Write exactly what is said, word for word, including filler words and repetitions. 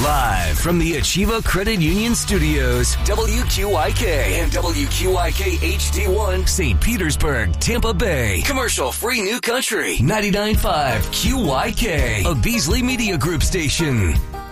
Live from the Achieva Credit Union Studios, W Q I K and W Q I K H D one, Saint Petersburg, Tampa Bay. Commercial-free New Country, ninety-nine point five Q Y K, a Beasley Media Group station.